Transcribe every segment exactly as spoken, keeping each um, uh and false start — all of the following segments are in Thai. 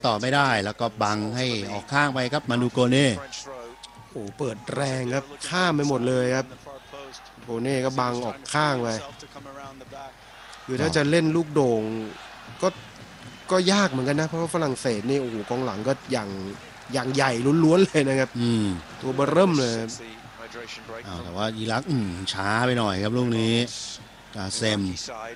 ต่อไม่ได้แล้วก็บังให้ออกข้างไปครับมานูโกเน่โอ้เปิดแรงครับข้ามไปหมดเลยครับโกเน่ก็บังออกข้างไปคือถ้าจะเล่นลูกโด่งก็ก็ยากเหมือนกันนะเพราะว่าฝรั่งเศสนี่โอ้โหกองหลังก็อย่างอย่างใหญ่ล้วนๆเลยนะครับอืมตัวเบอร์เริ่มเลยแต่ว่าอิรักช้าไปหน่อยครับลูกนี้กาเซม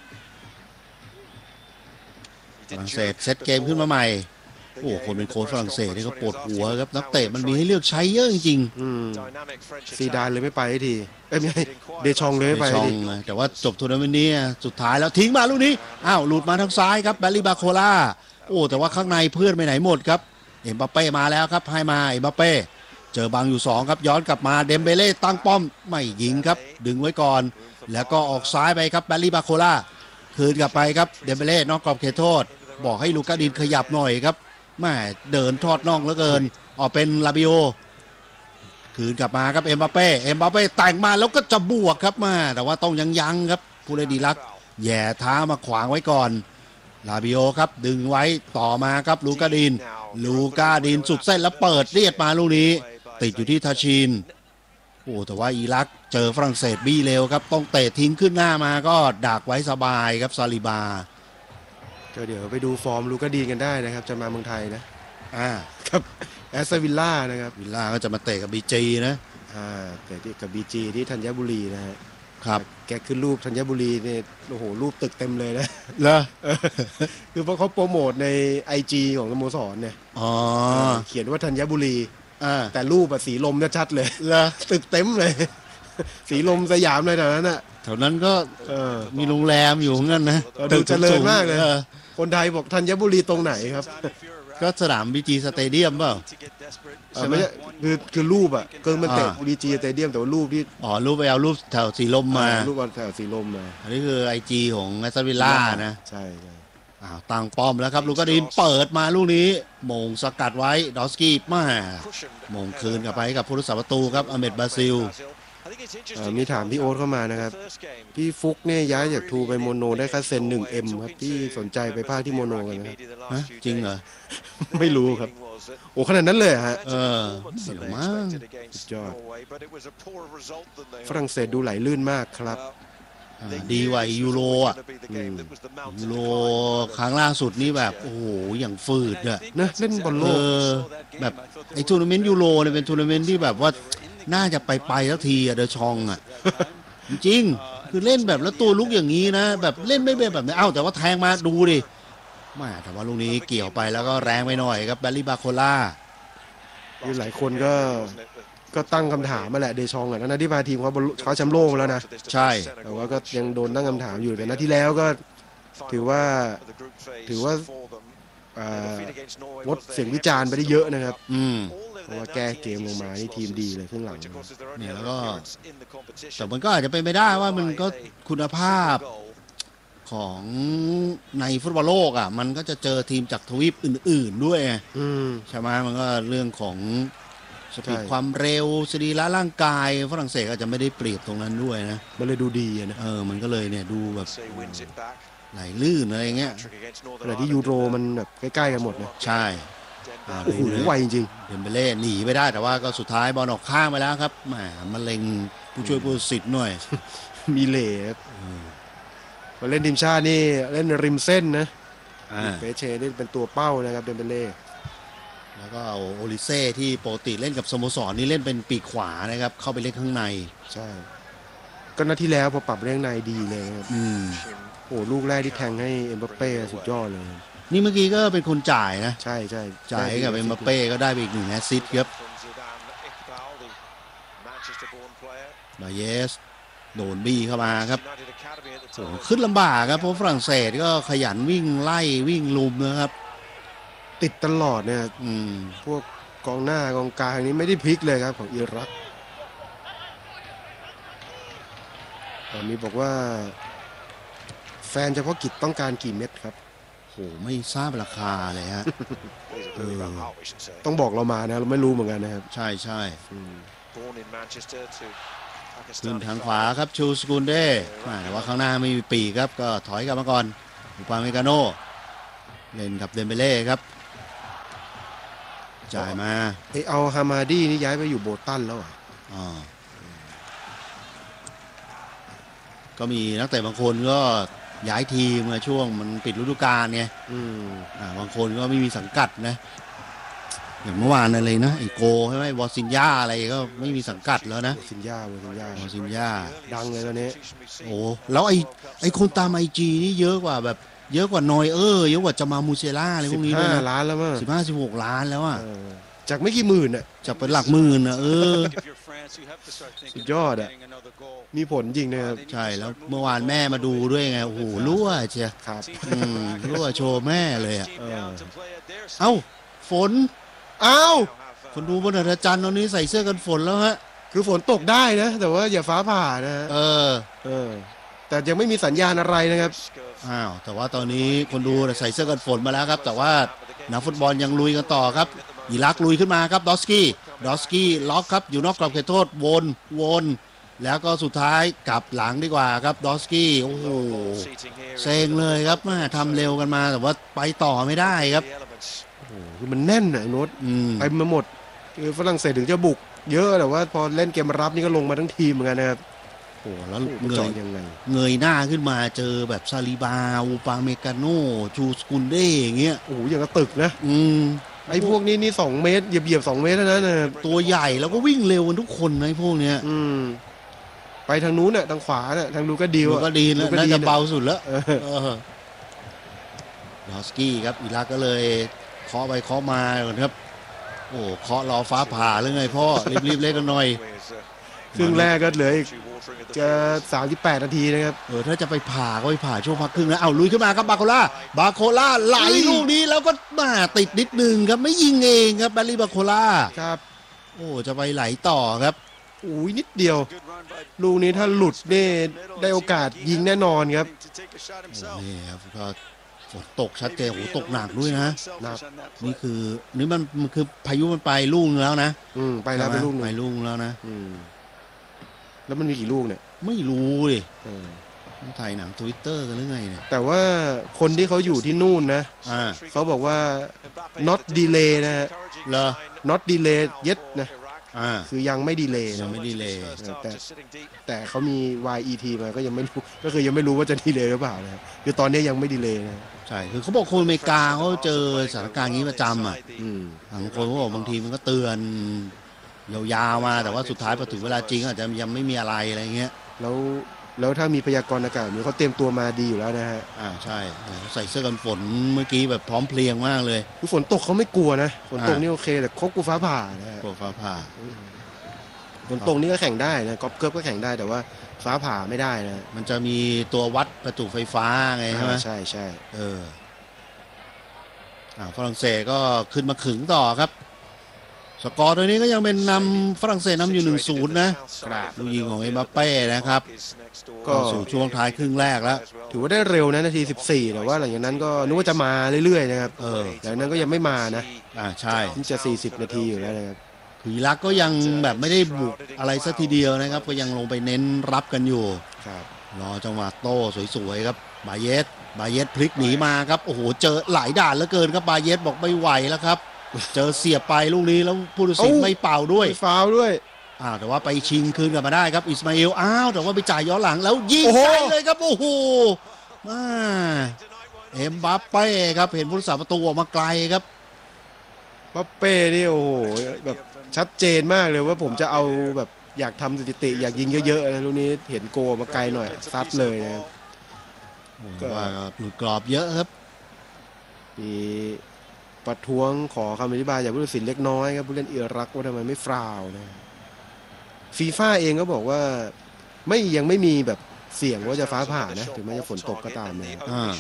ฝรั่งเศสเซตเกมขึ้นมาใหม่โอ้คนเป็นโค้ชฝรั่งเศสนี่ก็ปวดหัวครับนักเตะมันมีให้เลือกใช้เยอะจริงๆซีดานเลยไม่ไปทีเอ้ยไม่เดชองเลยไม่ไปทีแต่ว่าจบทัวร์นาเมนต์นี้สุดท้ายแล้วทิ้งมาลูกนี้อ้าวหลุดมาทางซ้ายครับแบลลี่บาโคล่าโอ้แต่ว่าข้างในเพื่อนไปไหนหมดครับเอ็มบัปเป้มาแล้วครับให้มาเอ็มบัปเป้เจอบังอยู่สองครับย้อนกลับมาเดมเบเล่ตั้งป้อมไม่ยิงครับดึงไว้ก่อนแล้วก็ออกซ้ายไปครับแบลลี่บาโคล่าคืนกลับไปครับเดมเบเล่นอกกรอบเขตโทษบอกให้ลูกาดินขยับหน่อยครับแม่เดินทอดน่องเหลือเกินออกเป็นลาบิโอคืนกลับมาครับเอ็มบัปเป้เอ็มบัปเป้แต่งมาแล้วก็จะบวกครับมาแต่ว่าต้องยังยังครับผู้เล่นดีลักแย่เท้ามาขวางไว้ก่อนลาบิโอครับดึงไว้ต่อมาครับลูกาดินลูกาดินสุดเส้นแล้วเปิดเรียดมาลูกนี้ติดอยู่ที่ทาชินโอ้แต่ว่าอิรักเจอฝรั่งเศสบี้เร็วครับต้องเตะทิ้งขึ้นหน้ามาก็ดักไว้สบายครับซาลิบาก็เดี๋ยวไปดูฟอร์มลูกาดีนกันได้นะครับจะมาเมืองไทยนะอ่าครับแอสตันวิลล่านะครับวิลล่าก็จะมาเตะกับบีจีนะอ่าเตะกับบีจีที่ธัญบุรีนะฮะครับแกขึ้นรูปธัญบุรีเนี่ยโอ้โหรูปตึกเต็มเลยนะเหรอคือเพราะเขาโปรโมทใน ไอ จี ของสโมสรเนี่ยอ๋อเขียนว่าธัญบุรีอ่าแต่รูปอะสีลมชัดเลยเหรอตึกเต็มเลยสีลมสยามเลยแถวนั้นอะแถวนั้นก็มีโรงแรมอยู่งั้นนะตึกเจริญมากเลยคนไทยบอกธัญบุรีตรงไหนครับก็สนามบีจีสเตเดียมเปล่าใช่ไหมคือคือรูปอ่ะเกินมันเตะบีจีสเตเดียมแต่ว่ารูปที่อ๋อรูปไปเอารูปแถวสีลมมารูปแถวสีลมมาอันนี้คือไอจีของแอสตันวิลล่านะใช่ใช่อ้าวตั้งป้อมแล้วครับลูกาดินเปิดมาลูกนี้มงสกัดไว้ดอสกี้มามงคืนกลับไปกับผู้รักษาประตูครับอเมดบราซิลมีถามพี่โอ๊ตเข้ามานะครับพี่ฟุกเนี่ยย้ายจากทูไปโมโนได้ค่าเซ็นหนึ่งเอ็มครับที่สนใจไปภาคที่โมโนกันนะครับจริงเหรอไม่รู้ครับโอ้ขนาดนั้นเลยฮะเออสุดมากสุดยอดฝรั่งเศสดูไหลลื่นมากครับดีกว่ายูโรอ่ะยูโรครั้งล่าสุดนี่แบบโอ้โหอย่างฝืดอะนะเล่นบอลโลกแบบไอทัวร์นาเมนต์ยูโรเนี่ยเป็นทัวร์นาเมนต์ที่แบบว่าน่าจะไปไปสักทีอะเดชองอะจริงคือเล่นแบบแล้วตัวลุกอย่างนี้นะแบบเล่นไม่เป็นแบบนี้เอ้าแต่ว่าแทงมาดูดิมาแต่ว่าลูกนี้เกี่ยวไปแล้วก็แรงไปหน่อยครับแบลลี่บาโคล่าคือหลายคนก็ก็ตั้งคำถามมาแหละเดชองอ่ะนะที่พาทีมเขาคว้าแชมป์โลกแล้วนะใช่แต่ว่าก็ยังโดนตั้งคำถามอยู่แต่นัดที่แล้วก็ถือว่าถือว่าลดเสียงวิจารณ์ไปได้เยอะนะครับอืมเพราะว่าแก้เกมลงมานี่ทีมดีเลยขึ้นหลังเนี่ยแล้วก็แต่มันก็อาจจะเป็นไปได้ว่ามันก็คุณภาพของในฟุตบอลโลกอ่ะมันก็จะเจอทีมจากทวีปอื่นๆด้วยใช่ไหมมันก็เรื่องของสปีดความเร็วสรีระร่างกายฝรั่งเศสอาจจะไม่ได้เปรียบตรงนั้นด้วยนะมันเลยดูดีนะเออมันก็เลยเนี่ยดูแบบไหลลื่นอะไรเงี้ยแต่ที่ยูโรมันแบบใกล้ๆกันหมดนะใช่โอ้โหไวจริงเดมเบเล่หนีไปได้แต่ว่าก็สุดท้ายบอลออกข้างไปแล้วครับแหมมะเร็งผู้ช่วยผู้สิทธิ์หน่อยมีเล่ครับพอเล่นทีมชาตินี่เล่นริมเส้นนะเฟเชนี่เป็นตัวเป้านะครับเดมเบเล่แล้วก็โอลิเซ่ที่ปกติเล่นกับสโมสรนี่เล่นเป็นปีกขวานะครับเข้าไปเล่นข้างในใช่ก็นัดที่แล้วพอปรับเรื่องในดีเลยครับอืมโอ้ลูกแรกที่แทงให้เอ็มบัปเป้สุดยอดเลยนี่เมื่อกี้ก็เป็นคนจ่ายนะใช่ใช่จ่ายให้กับเอ็มบัปเป้ก็ได้ไปอีกหนึ่งแอสซิสต์ครับบาเยสโดนบี้เข้ามาครับโอ้ขึ้นลำบากครับเพราะฝรั่งเศสก็ขยันวิ่งไล่วิ่งลุมนะครับติดตลอดเนี่ยพวกกองหน้ากองกลางนี้ไม่ได้พลิกเลยครับของอิรักตอนนี้บอกว่าแฟนเฉพาะกิจต้องการกี่เม็ดครับโหไม่ทราบราคาเลยฮะต้องบอกเรามานะเราไม่รู้เหมือนกันนะครับใช่ใช่ขึ้นทางขวาครับชูสกุลเด้แต่ว่าข้างหน้าไม่มีปีกครับก็ถอยกลับมาก่อนอุปาเมกาโนเล่นกับเดมเบเล่ครับจ่ายมาไอเอาฮามาดีนี่ย้ายไปอยู่โบตันแล้วอ่ะอ๋อก็มีนักเตะบางคนก็ย้ายทีมมาช่วงมันปิดฤดูกาลไงอืมอ่าบางคนก็ไม่มีสังกัดนะอย่างเมื่อวานอะไรนะไอโกใช่ไหมวอซินยาอะไรก็ไม่มีสังกัดแล้วนะโบซินยาโบซินยาวอซินยาดังเลยตอนนี้โอ้แล้วไอไอคนตามไอจีนี่เยอะกว่าแบบเยอะกว่านอยเออร์เยอะกว่าจามามูเซล่าอะไรพสิวบกนี้ด้วห้ายนะล้านแล้วมั้งสิบห้าสิบหกล้านแล้วอ่ะเออจากไม่กี่หมื่นอ่ะจะเป็นหลักหมื่นนะเออสุดยอดอ่ะมีผลจริงนะครับใช่แล้วเมื่อวานแม่มาดูด้วยไงโอ้โหรั่วเชียครับอืมรั่วโชว์แม่เลยอ่ะเออเอ้าฝนอ้าวคนดูบนอาจารย์ตอนนี้ใส่เสื้อกันฝนแล้วฮะคือฝนตกได้นะ แต่ว่าอย่าฟ้าผ่านะฮะเออเออ แต่ยังไม่มีสัญญาณอะไรนะครับอ้าวแต่ว่าตอนนี้คนดูใส่เสื้อกันฝนมาแล้วครับ แต่ว่านักฟุตบอลยังลุยกันต่อครับอิรักลุยขึ้นมาครับดอสกี้ดอสกี้ล็อกครับอยู่นอกกรอบเขตโทษวนวนแล้วก็สุดท้ายกลับหลังดีกว่าครับดอสกี้โอ้โหเซ็งเลยครับแม่ทำเร็วกันมาแต่ว่าไปต่อไม่ได้ครับโอ้โหคือมันแน่นนะไอ้โน้ตอืมไปมาหมดคือฝรั่งเศสถึงจะบุก เยอะแต่ว่าพอเล่นเกมรับนี่ก็ลงมาทั้งทีมเหมือนกันนะครับโอ้โหแล้วโอ้โหมันเงเจาะยยังไงเงยหน้าขึ้นมาเจอแบบซาลิบาอูปาเมกาโนชูสกุลเด้อย่างเงี้ยโอ้โหอย่างกับตึกนะอืมไอ้พวกนี้นี่สองเมตรเหยียบเหยียบสองเมตรเท่านั้นนะครับตัวใหญ่แล้วก็วิ่งเร็วกันทุกคนนะไอ้พวกเนี้ยอืมไปทางนู้นน่ะทางขวาน่ะทางลูกก็ดีดูวก็ดีนะลูก็น่าจะน่เบาสุดแล้วเออเออดอสกี้ครับอิรักก็เลยเคาะไปเคาะมาก่อนครับ โอ้เคาะรอฟ้าผ่าหรือไงพ่อ รีบๆเล่นกันหน่อยครึ่งแรกก็เหลืออีกจะสามสิบแปดนาทีนะครับเออถ้าจะไปผ่าก็ไปผ่าช่วงพักครึ่งนะเอาลุยขึ้นมาครับบาโคล่าบาโคล่าไหลอุ้ยลูกนี้แล้วก็มาติดนิดนึงครับไม่ยิงเองครับแบลลี่บาโคล่าครับโอ้จะไปไหลต่อครับอุ้ยนิดเดียว ลูกนี้ถ้าหลุดนี่ได้โอกาสยิงแน่นอนครับโอ้นี่ครับก็ฝนตกชัดเจนโอ้ตกหนักด้วยนะหนักนี่คือนี่มันมันคือพายุมันไปลูกนึงแล้วนะอืมไปแล้วไปลูกหนึไปงลูกนึงแล้วนะอืมแล้วมันมีกี่ลูกเนี่ยไม่รู้ดิเออต้องถ่ายหนังทวิตเตอร์กันหรือไงเนี่ยแต่ว่าคนที่เขาอยู่ที่นู่นนะอ่าเขาบอกว่า not delay นะฮะเหรอ not delay yet นะอ่าคือยังไม่ดีเลย์ยันะงไม่ดีเลยแต่แต่เขามี วาย อี ที มาก็ยังไม่รู้ ก็คือยังไม่รู้ว่าจะดีเลย์หรือเปล่านะคือตอนนี้ยังไม่ดีเลย์นะใช่คือเขาบอกคนอเมริกาเขาเจอสถานการณ์นี้ประจำอ่ะอืมบางคนเขาบอกบางทีมันก็เตือนยาวๆมาแต่ว่าสุดท้ายพอถึงเวลาจริงอาจจะยังไม่มีอะไรอะไรเงี้ยแล้วแล้วถ้ามีพยากรณ์อากาศนี้เขาเตรียมตัวมาดีอยู่แล้วนะฮะอ่าใช่เขาใส่เสื้อกันฝนเมื่อกี้แบบพร้อมเพรียงมากเลยคือฝนตกเขาไม่กลัวนะฝนตกอ่านี่นี่โอเคแต่เขากลัวฟ้าผ่านะฮะโปรฟ้าผ่าฝนตกนี่ก็แข่งได้นะกอล์ฟเกิร์ฟก็แข่งได้แต่ว่าฟ้าผ่าไม่ได้นะมันจะมีตัววัดประจุไฟฟ้าไงใช่ไหมอ่าใช่ใช่เอออ่าฝรั่งเศสก็ขึ้นมาขึงต่อครับ สกอร์ตัวนี้ก็ยังเป็นนำฝรั่งเศสนำอยู่ หนึ่งศูนย์ นะลูกยิงของเอ็มบัปเป้นะครับก็สู่ช่วงท้ายครึ่งแรกแล้วถือว่าได้เร็วนะนาทีสิบสี่แต่ว่าหลังจากนั้นก็นึกว่าจะมาเรื่อยๆนะครับเออหลังจากนั้นก็ยังไม่มานะอ่าใช่นี่จะสี่สิบนาทีอยู่แล้วนะครับคืออิรักก็ยังแบบไม่ได้บุกอะไรสักทีเดียวนะครับ ก็ยังลงไปเน้นรับกันอยู่ครับรอจังหวะโต้สวยๆครับบาเยสบาเยสพลิกหนีมาครับโอ้โหเจอหลายด่านเหลือเกินครับบาเยสบอกไม่ไหวแล้วครับ เจอเสียบไปลูกนี้แล้วผู้ตัดสินไม่เป่าด้วยฟาวล์ด้วยอ้าวแต่ว่าไปชิงคืนกลับมาได้ครับอิสมาอิลอ้าวแต่ว่าไปจ่ายย้อนหลังแล้วยิงโอ้โหใส่เลยครับโอ้โหมาเอ็มบัปเป้ครับเห็นผู้รักษาประตูออกมาไกลครับบัปเป้นี่โอ้โหแบบชัดเจนมากเลยว่าผมจะเอาแบบอยากทำสถิติอยากยิงเยอะๆนะลูกนี้เห็นโกมาไกลหน่อยซัดเลยนะครับ ก็ว่าหลุดกรอบเยอะครับมีประท้วงขอคำอธิบายจากผู้ตัดสินเล็กน้อยครับผู้เล่นอิรักว่าทำไมไม่ฟาวล์นะฟีฟ่าเองก็บอกว่าไม่ยังไม่มีแบบเสี่ยงว่าจะฟ้าผ่านะถึงแม้จะฝนตกก็ตามนะอ่า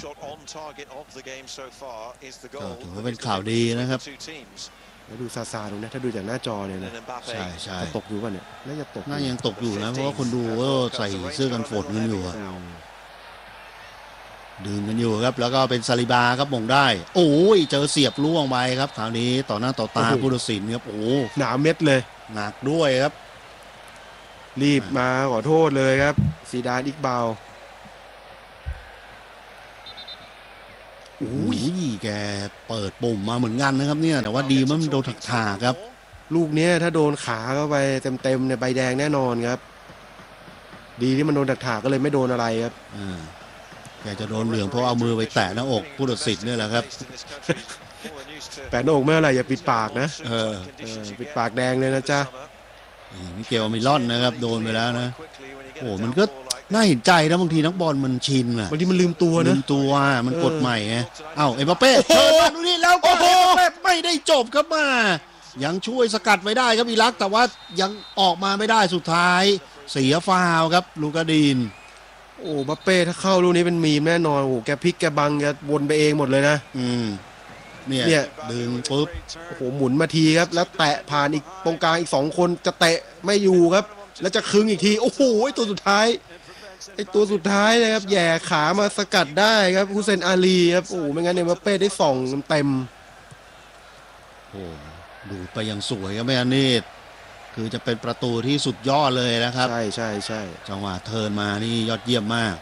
ก็ถือว่าเป็นข่าวดีนะครับแล้วดูซาซาดูนะถ้าดูจากหน้าจอเนี่ยนะใช่ใช่จะตกอยู่ป่ะเนี่ยน่าจะตกน่ายังตกอยู่นะเพราะว่าคนดูก็ใส่เสื้อกันฝนกันอยู่อะอืมดึงกันอยู่ครับแล้วก็เป็นซาลิบาครับมงได้ โอ้ยเจอเสียบล่วงไปครับคราวนี้ต่อหน้าต่อตาผู้ตัดสินครับโอ้หนาเม็ดเลยหนักด้วยครับรีบมาขอโทษเลยครับซีดานอิกบาวโอ้ยแกเปิดปุ่มมาเหมือนกันนะครับเนี่ยแต่ว่าดีมันโดนถักถากครับลูกเนี้ยถ้าโดนขาเข้าไปเต็มๆเนี่ยใบแดงแน่นอนครับดีที่มันโดนถักถากก็เลยไม่โดนอะไรครับอ่าแกจะโดนเหลืองเพราะเอามือไปแตะหน้าอกผู้ตัดสินเนี่ยแหละครับแปะหน้าอกไม่อะไรอย่าปิดปากนะเออเออปิดปากแดงเลยนะจ๊ะมิเกลมิลอนนะครับโดนไปแล้วนะโอ้มันก็น่าเห็นใจนะบางทีนักบอลมันชินอ่ะบางทีมันลืมตัวลืนะมตัวมันเออกดใหม่ไงเอ้าเอ็มบัปเป้เชิญมาดูนี่แล้วก็เอ็มบัปเป้ไม่ได้จบครับมายังช่วยสกัดไว้ได้ครับอิรักแต่ว่ายังออกมาไม่ได้สุดท้ายเสียฟาวล์ครับลูกาดีนโอ้บัปเป้ถ้าเข้าลูกนี้เป็นมีมแน่นอนโอ้แกพลิกแกบังแกวนไปเองหมดเลยนะอืมเนี่ยเนี่ยดึงปุ๊บโอ้โหหมุนมาทีครับแล้วแตะผ่านอีกตรงกลางอีกสองคนจะเตะไม่อยู่ครับ แล้วจะคึงอีกทีโอ้โหไอตัวสุดท้ายไอตัวสุดท้ายนะครับแย่ขามาสกัดได้ครับฮุเซนอาลีครับโอ้ไม่งั้นเนี่ยบัปเป้ได้ส่องเต็มโอ้ดูไปอย่างสวยครับแม่อันนี้คือจะเป็นประตูที่สุดยอดเลยนะครับใช่ใช่ใช่จังหวะเทิร์นมานี่ยอดเยี่ยมมาก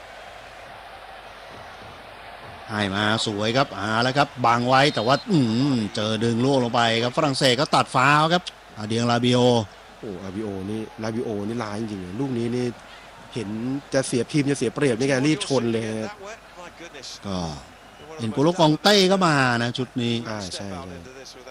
ให้มาสวยครับอ่าแล้วครับบังไว้แต่ว่าอืมเจอดึงล่วงลงไปครับฝรั่งเศสก็ตัดฟาวล์ครับอาเดียงลาบิโอโอ้อาบิโอนี่ลาบิโอนี่ร้ายจริงๆลูกนี้นี่เห็นจะเสียทีมจะเสียเปรียบในการรีบชนเลยครับก็เห็นโกโลกองเต้ก็มานะชุดนี้อ่าใช่ใช่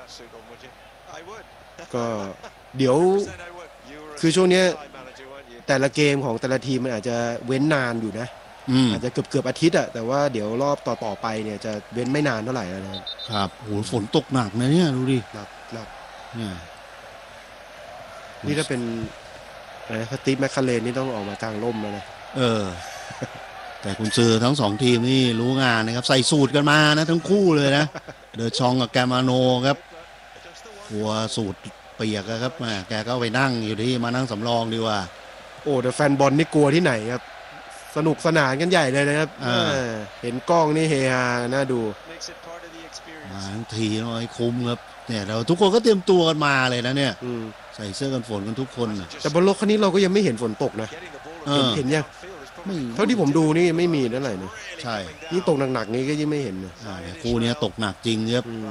ก็เดี๋ยวคือช่วงเนี้ยแต่ละเกมของแต่ละทีมมันอาจจะเว้นนานอยู่นะอืมอาจจะเกือบเกือบอาทิตย์อะแต่ว่าเดี๋ยวรอบต่อๆไปเนี่ยจะเว้นไม่นานเท่าไหร่แล้วนะครับครับโหฝนตกหนักนะเนี่ยดูดิหนักหนักเนี่ยนี่ถ้าเป็นอะไรสตีฟแมคคาเรนนี่ต้องออกมากลางร่มแล้วนะเออ แต่คุณซื้อทั้งสองทีมนี่รู้งานนะครับใส่สูตรกันมานะทั้งคู่เลยนะ เดอชองกับแกมาโนครับกลัวสูตรเปียกอะครับแม่แกก็ไปนั่งอยู่ที่มานั่งสำรองดีกว่าโอ้แต่แฟนบอลนี่กลัวที่ไหนครับสนุกสนานกันใหญ่เลยนะครับอ่าเออเห็นกล้องนี่เฮฮาน่าดูมาทั้งทีน้อยคุ้มครับเนี่ยเราทุกคนก็เตรียมตัวกันมาเลยนะเนี่ยอืมใส่เสื้อกันฝนกันทุกคนน่ะแต่บนโลกคันนี้เราก็ยังไม่เห็นฝนตกนะเอเห็นอเห็นยังไม่เท่าที่ผมดูนี่ไม่มีนั่นแหละนะใช่ยิ่งตกหนักๆนี้ก็ยิ่งไม่เห็นนะอ่าเนี่ยคู่เนี้ยตกหนักจริงครับอืม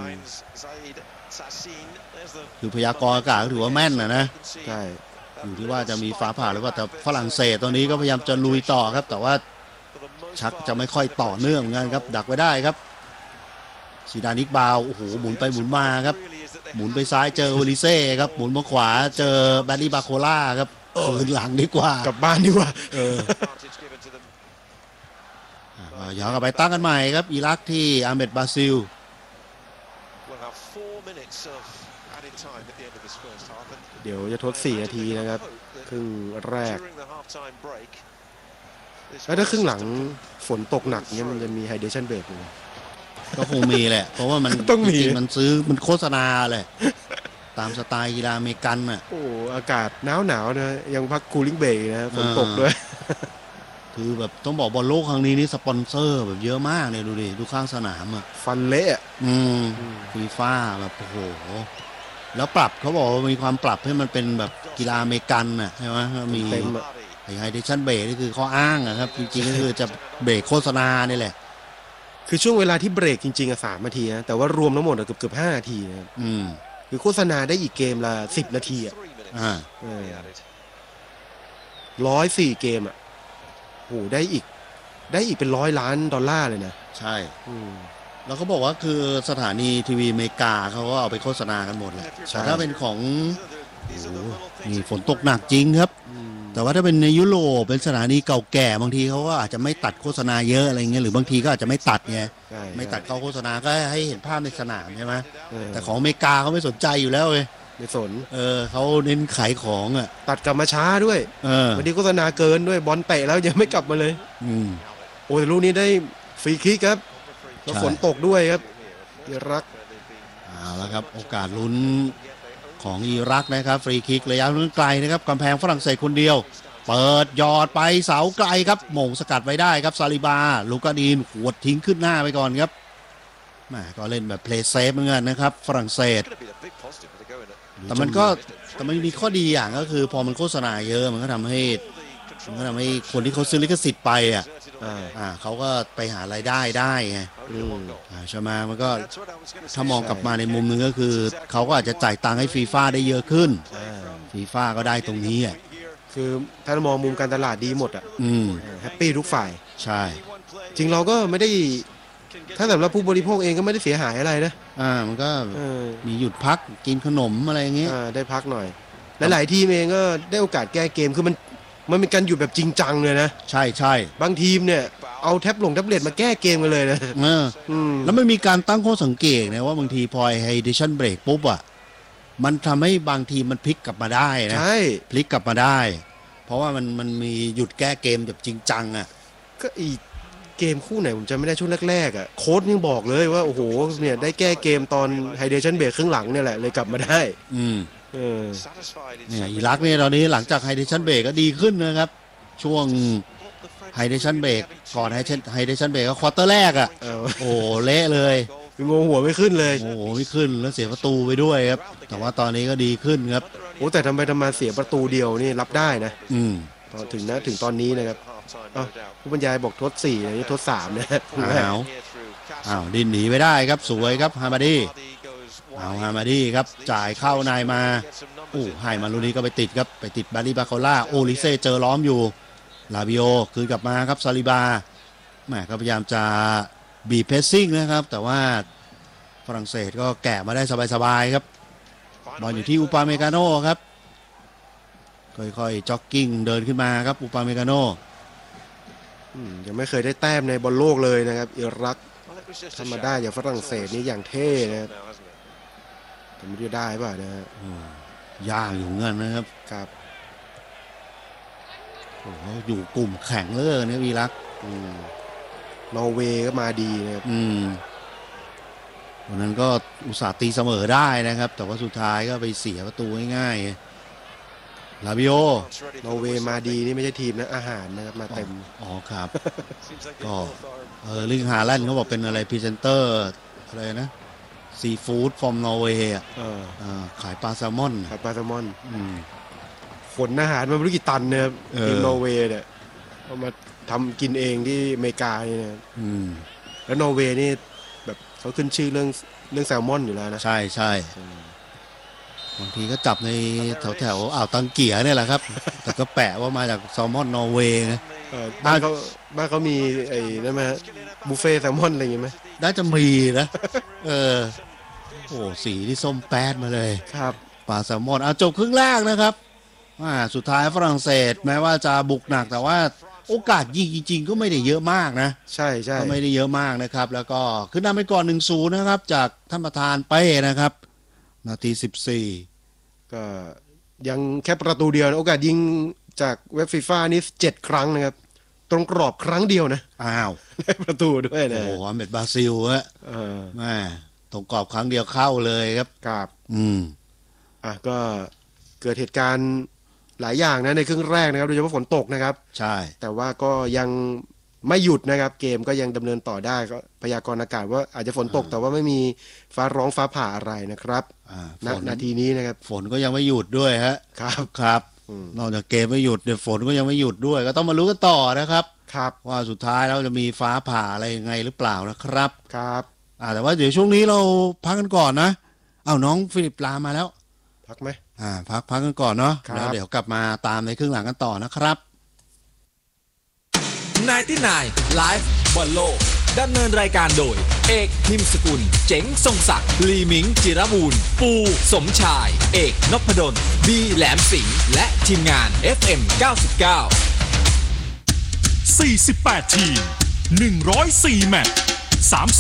คือพยากรณ์อากาศก็ถือว่าแม่นนะนะใช่อยู่ที่ว่าจะมีฟ้าผ่าหรือว่าแต่ฝรั่งเศสตอนนี้ก็พยายามจะลุยต่อครับ แต่ว่าชักจะไม่ค่อยต่อเนื่องเหมือนกันครับดักไว้ได้ครับซีดานิกบาวโอ้โหหมุนไปหมุนมาครับหมุนไปซ้ายเจอโอลิเซ่ครับหมุนมาขวาเจอแบดลี่บาโคล่าครับคืนหลังดีกว่ากลับบ้านดีกว่าเอออ่ะย้อนกลับไปตั้งกันใหม่ครับอิรักที่อาร์เมดบราซิลเดี๋ยวจะทดสี่นาทีนะครับครึ่งแรกแล้วถ้าครึ่งหลังฝนตกหนักเนี่ยมันจะมีไฮเดชั่นเบรกไหมก็คงมีแหละ เพราะว่ามันต้องมีจริงๆมันซื้อมันโฆษณาเลย ตามสไตล์กีฬาอเมริกันน่ะโอ้อากาศหนาวหนาวๆนะยังพักคูลิ่งเบรกนะฝนตกอ่าด้วยคือแบบต้องบอกบอลโลกครั้งนี้นี่สปอนเซอร์แบบเยอะมากเลยดูดิดูข้างสนามอ่ะฟันเละอะอืมอืมฟีฟ่าแบบโอ้โหแล้วปรับเขาบอกว่ามีความปรับให้มันเป็นแบบกีฬาอเมริกันน่ะใช่ไหมมีเต็มอะไอ้ไฮเดชั่นเบรกนี่คือข้ออ้างอะครับจริงๆก็คือจะเบรกโฆษณานี่แหละคือช่วงเวลาที่เบรกจริงๆอะสามนาทีนะแต่ว่ารวมทั้งหมดอะเกือบเกือบห้านาทีนะครับอืมคือโฆษณาได้อีกเกมละสิบนาทีอะอ่าร้อยสี่เกมอะโหได้อีก ได้อีกเป็นร้อยล้านดอลลาร์เลยนะใช่อืมแล้วเขาบอกว่าคือสถานีทีวีอเมริกาเขาก็เอาไปโฆษณากันหมดแหละใช่แต่ถ้าเป็นของโอ้โหนี่ฝนตกหนักจริงครับอืมแต่ว่าถ้าเป็นในยุโรปเป็นสถานีเก่าแก่บางทีเขาก็อาจจะไม่ตัดโฆษณาเยอะอะไรเงี้ยหรือบางทีก็อาจจะไม่ตัดไงใช่ไม่ตัดเข้าโฆษณาก็ให้เห็นภาพในสนามใช่ไหมเออแต่ของอเมริกาเขาไม่สนใจอยู่แล้วเลยไม่สนเออเขาเน้นขายของอ่ะตัดกลับมาช้าด้วยเออวันนี้โฆษณาเกินด้วยบอลเตะแล้วยังไม่กลับมาเลยอืมโอ้แต่ลูกนี้ได้ฟรีคิกครับแล้วใช่ฝนตกด้วยครับอิรักเอาละครับโอกาสลุ้นของอิรักนะครับฟรีคิกระยะลุ้นไกลนะครับกำแพงฝรั่งเศสคนเดียว เปิดยอดไปเสาไกลครับหม่งสกัดไว้ได้ครับซาลิบาลูกาดีนหวดทิ้งขึ้นหน้าไปก่อนครับแหมก็เล่นแบบเพลย์เซฟเหมือนกันนะครับฝรั่งเศส แต่มันก็แต่มันมีข้อดีอย่างก็คือพอมันโฆษณาเยอะมันก็ทำให้มันก็ทำให้คนที่เขาซื้อลิขสิทธิ์ไปอ่ะอ่าอ่าเขาก็ไปหารายได้ได้ไงอืมอ่าใช่ไหมมันก็ถ้ามองกลับมาในมุมนึงก็คือเขาก็อาจจะจ่ายตังค์ให้ฟีฟ่าได้เยอะขึ้นอ่าฟีฟ่าก็ได้ตรงนี้อ่ะคือถ้ามองมุมการตลาดดีหมดอ่ะอืมแฮปปี้ทุกฝ่ายใช่จริงเราก็ไม่ได้ถ้าสำหรับผู้บริโภคเองก็ไม่ได้เสียหายอะไรนะอ่ามันก็เออมีหยุดพักกินขนมอะไรอย่างเงี้ยอ่าได้พักหน่อยหลายๆทีมเองก็ได้โอกาสแก้เกมคือมันมันเป็นการหยุดแบบจริงจังเลยนะใช่ใช่บางทีมเนี่ยเอาแท็บลงแท็บเล็ตมาแก้เกมกันเลยนะเอออืมแล้วมันมีการตั้งข้อสังเกตนะว่าบางทีพอไฮเดชั่นเบรกปุ๊บอ่ะมันทำให้บางทีมันพลิกกลับมาได้นะใช่พลิกกลับมาได้ เพราะว่ามันมันมีหยุดแก้เกมแบบจริงจังอ่ะก็อีกเกมคู่ไหนผมจำไม่ได้ช่วงแรกๆอ่ะโค้ชยังบอกเลยว่าโอ้โหเนี่ยได้แก้เกมตอนไฮเดชั่นเบรกครึ่งหลังเนี่ยแหละเลยกลับมาได้อืมเออเนี่ยอิรักเนี่ยตอนนี้หลังจากไฮเดชั่นเบรกก็ดีขึ้นนะครับ ช่วงไฮเดชั่นเบรกก่อนไฮเดชั่นเบรกก็ควอเตอร์แรกอ่ะเอาโอ้เละเลยงงหัวไม่ขึ้นเลยโอ้โหไม่ขึ้นแล้วเสียประตูไปด้วยครับ แต่ว่าตอนนี้ก็ดีขึ้นครับโอ้แต่ทำไมทำมาเสียประตูเดียวนี่รับได้นะอืมพอถึงนะถึงตอนนี้นะครับเอ้าผู้บรรยายบอกทดสี่นะนี่ทดสามนะอ้าวอ้าวดินหนีไม่ได้ครับสวยครับฮามาดีเอาฮามาดีครับจ่ายเข้าในมาโอ้ให้มาลูนี้ก็ไปติดครับไปติดบาริบาโคล่าโอลิเซ่เจอล้อมอยู่ลาบิโอคืนกลับมาครับซาลิบาแหมก็พยายามจะบีบเพสซิ่งนะครับแต่ว่าฝรั่งเศสก็แกะมาได้สบายๆครับบอลอยู่ที่อุปาเมกาโน่ครับค่อยๆจ็อกกิ้งเดินขึ้นมาครับอุปาเมกาโน่อืมยังไม่เคยได้แต้มในบอลโลกเลยนะครับอิรักทำมาได้อย่างฝรั่งเศสนี่อย่างเท่นะครับแต่ไม่ได้ได้ป่ะนะฮะยากอยู่เงินนะครับครับโอ้โหอยู่กลุ่มแข่งเลยเนี่ยวีรักอืมนอร์เวย์ก็มาดีนะครับอืมวันนั้นก็อุตส่าห์ตีเสมอได้นะครับ แต่ว่าสุดท้ายก็ไปเสียประตูง่ายๆลาบิโอนอร์เวย์มาดีนี่ไม่ใช่ทีมนะอาหารนะครับมาเต็มอ๋อครับ ก็เออลิงฮาแลนด์เขาบอกเป็นอะไรพรีเซนเตอร์อะไรนะซีฟู้ดฟอร์มนอร์เวย์อ่ะเอออ่าขายปลาแซลมอนขับปลาแซลมอนอืมขนอาหารมาไม่รู้กี่ตันนะครับเออทีมนอร์เวย์เนี่ยเอามาทำกินเองที่อเมริกานี่นะครับอืมแล้วนอร์เวย์นี่แบบเขาขึ้นชื่อเรื่องเรื่องแซลมอนอยู่แล้วนะใช่ใช่บางทีก็จับในแถวแถวๆอ่าวตังเกียเนี่ยแหละครับ แต่ก็แปะว่ามาจากแซลมอนนอร์เวย์นะเออบ้านเขาบ้านเขามีไอ้นั่นไหมฮะบุฟเฟ่ต์แซลมอนอะไรอย่างงี้ไหมน่าจะมีนะ เออ โอ้สีที่ส้มแป๊ดมาเลยครับปลาแซลมอนอ่ะจบครึ่งแรกนะครับอ่าสุดท้ายฝรั่งเศสแม้ว่าจะบุกหนักแต่ว่าโอกาสยิงจริงๆก็ไม่ได้เยอะมากนะใช่ใช่ก็ไม่ได้เยอะมากนะครับ แล้วก็ขึ้นนำไปก่อน หนึ่งศูนย์ นะครับ จากท่านประธานเป้นะครับ นาทีสิบสี่ก็ยังแค่ประตูเดียวนะโอกาสยิงจากเว็บฟีฟ่านี่เจ็ดครั้งนะครับ ตรงกรอบครั้งเดียวนะอ้าวได้ประตูด้วยโอ้นะโหอเมดบราซิลฮะเออแม่ตรงกรอบครั้งเดียวเข้าเลยครับครับอืมอ่ะก็เกิดเหตุการณ์หลายอย่างนะในครึ่งแรกนะครับโดยเฉพาะฝนตกนะครับใช่แต่ว่าก็ยังไม่หยุดนะครับ เกมก็ยังดำเนินต่อได้ก็พยากรณ์อากาศว่าอาจจะฝนตกแต่ว่าไม่มีฟ้าร้องฟ้าผ่าอะไรนะครับอ่าณฝนนาทีนี้นะครับฝนก็ยังไม่หยุดด้วยฮะครับครับอืมนอกจากเกมไม่หยุดเดี๋ยวฝนก็ยังไม่หยุดด้วย ก็ต้องมารู้กันต่อนะครับครับว่าสุดท้ายแล้วจะมีฟ้าผ่าอะไรยังไงหรือเปล่านะครับครับอ่าแต่ว่าเดี๋ยวช่วงนี้เราพักกันก่อนนะเอาน้องฟิลิปลามาแล้วพักไหมอ่าพักพักกันก่อนเนาะครับแล้วเดี๋ยวกลับมาตามในครึ่งหลังกันต่อนะครับนายที่นายไลฟ์บอลโลกดำเนินรายการโดย เอกพิมพ์สกุล เจ๋งทรงศักดิ์ลีมิงจิรบูรณ์ปูสมชาย เอกนพดลบีแหลมสิงห์และทีมงาน เอฟ เอ็ม เก้าสิบเก้าสี่สิบแปด ทีม หนึ่งร้อยสี่ แมตช์ สาม